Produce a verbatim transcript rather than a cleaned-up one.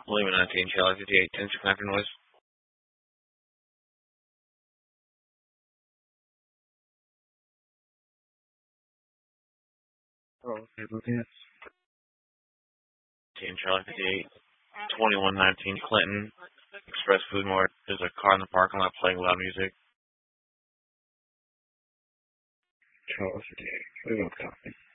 Lima nineteen, Charlie fifty-eight, ten six nine for noise. Oh, okay, looking at. ten Charlie fifty-eight, twenty-one nineteen Clinton, Express Food Mart. There's a car in the parking lot playing loud music. Charles fifty-eight. We don't copy.